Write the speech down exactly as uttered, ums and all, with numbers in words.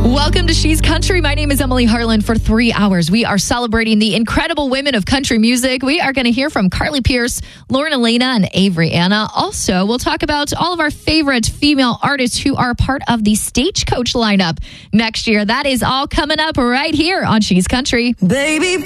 Welcome to She's Country. My name is Emily Harlan. For three hours, we are celebrating the incredible women of country music. We are going to hear from Carly Pearce, Lauren Elena, and Avery Anna. Also, we'll talk about all of our favorite female artists who are part of the Stagecoach lineup next year. That is all coming up right here on She's Country. Baby.